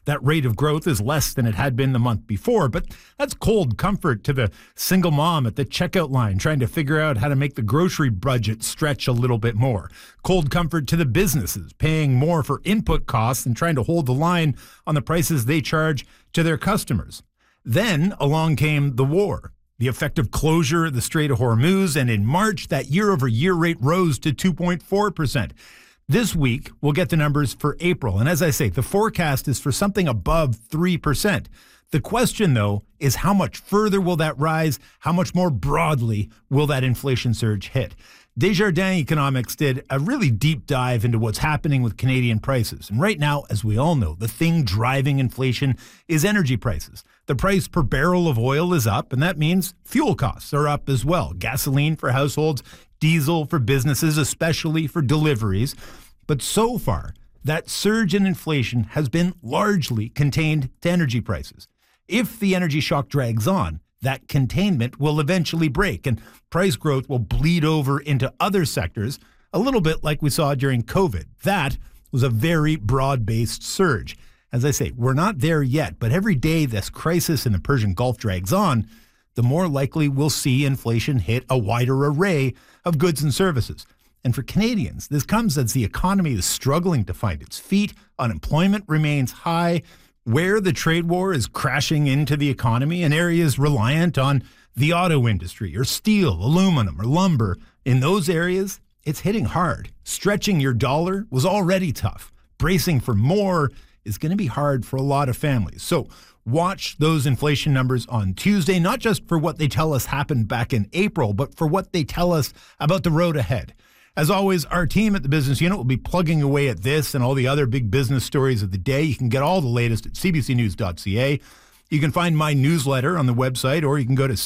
That rate of growth is less than it had been the month before, but that's cold comfort to the single mom at the checkout line trying to figure out how to make the grocery budget stretch a little bit more. Cold comfort to the businesses paying more for input costs and trying to hold the line on the prices they charge to their customers. Then along came the war, the effective closure of the Strait of Hormuz, and in March, that year-over-year rate rose to 2.4%. This week, we'll get the numbers for April, and as I say, the forecast is for something above 3%. The question, though, is how much further will that rise? How much more broadly will that inflation surge hit? Desjardins Economics did a really deep dive into what's happening with Canadian prices. And right now, as we all know, the thing driving inflation is energy prices. The price per barrel of oil is up, and that means fuel costs are up as well. Gasoline for households, diesel for businesses, especially for deliveries. But so far, that surge in inflation has been largely contained to energy prices. If the energy shock drags on, that containment will eventually break and price growth will bleed over into other sectors, a little bit like we saw during COVID. That was a very broad-based surge. As I say, we're not there yet, but every day this crisis in the Persian Gulf drags on, the more likely we'll see inflation hit a wider array of goods and services. And for Canadians, this comes as the economy is struggling to find its feet, unemployment remains high, where the trade war is crashing into the economy in areas reliant on the auto industry or steel, aluminum, or lumber. In those areas, it's hitting hard. Stretching your dollar was already tough. Bracing for more is going to be hard for a lot of families. So watch those inflation numbers on Tuesday, not just for what they tell us happened back in April, but for what they tell us about the road ahead. As always, our team at the Business Unit will be plugging away at this and all the other big business stories of the day. You can get all the latest at cbcnews.ca. You can find my newsletter on the website, or you can go to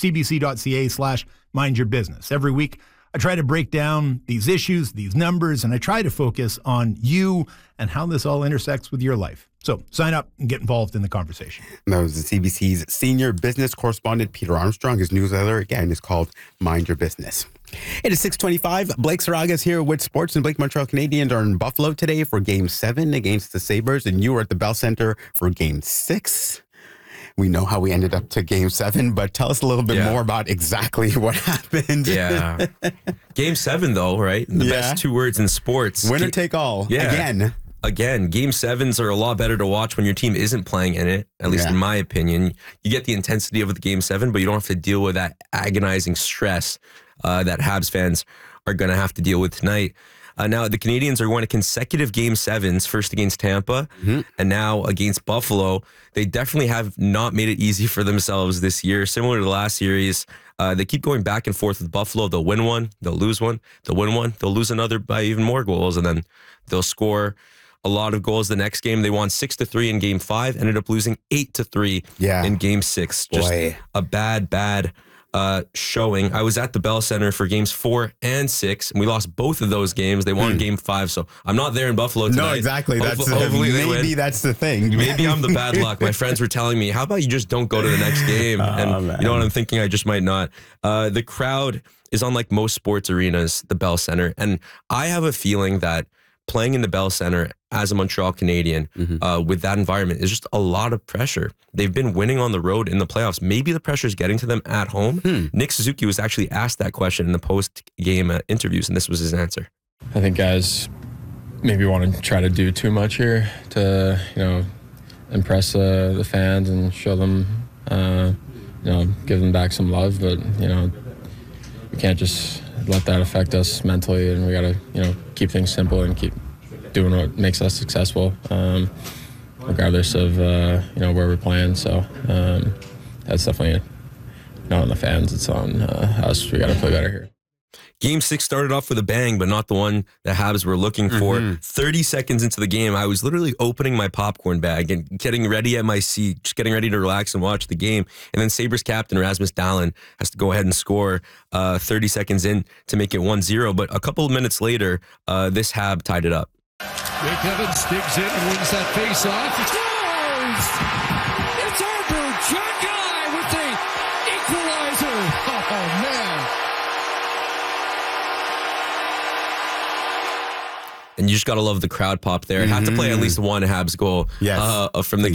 cbc.ca/mindyourbusiness. Every week, I try to break down these issues, these numbers, and I try to focus on you and how this all intersects with your life. So sign up and get involved in the conversation. That was the CBC's senior business correspondent, Peter Armstrong. His newsletter, again, is called Mind Your Business. It is 6:25. Blake Saraga is here with sports, and Blake, Montreal Canadiens are in Buffalo today for Game 7 against the Sabres, and you were at the Bell Center for Game 6. We know how we ended up to Game 7, but tell us a little bit more about exactly what happened. Yeah. Game 7, though, right? The best two words in sports. Winner take all. Yeah. Again, Game 7s are a lot better to watch when your team isn't playing in it, at least in my opinion. You get the intensity of the Game 7, but you don't have to deal with that agonizing stress that Habs fans are going to have to deal with tonight. Now, the Canadiens are going to consecutive Game 7s, first against Tampa and now against Buffalo. They definitely have not made it easy for themselves this year. Similar to the last series, they keep going back and forth with Buffalo. They'll win one, they'll lose one, they'll win one, they'll lose another by even more goals, and then they'll score a lot of goals the next game. They won 6-3 in Game 5, ended up losing 8-3 in Game 6. Just a bad showing. I was at the Bell Center for Games 4 and 6, and we lost both of those games. They won Game 5, so I'm not there in Buffalo tonight. No, exactly. Hopefully maybe that's the thing. Maybe I'm the bad luck. My friends were telling me, how about you just don't go to the next game? And you know what I'm thinking? I just might not. The crowd is unlike most sports arenas, the Bell Center, and I have a feeling that playing in the Bell Center as a Montreal Canadien with that environment is just a lot of pressure. They've been winning on the road in the playoffs. Maybe the pressure is getting to them at home. Nick Suzuki was actually asked that question in the post-game interviews, and this was his answer. I think guys maybe want to try to do too much here to, impress the fans and show them, give them back some love. But, we can't just let that affect us mentally, and we got to, keep things simple and keep doing what makes us successful, regardless of, where we're playing. So that's definitely not on the fans. It's on us. We got to play better here. Game 6 started off with a bang, but not the one the Habs were looking for. 30 seconds into the game, I was literally opening my popcorn bag and getting ready at my seat, just getting ready to relax and watch the game. And then Sabres captain Rasmus Dahlin has to go ahead and score 30 seconds in to make it 1-0. But a couple of minutes later, this Hab tied it up. Jake Evans digs in and wins that face-off. It's over. John Guy with the equalizer. Oh, man. And you just got to love the crowd pop there. It had to play at least one Habs goal from the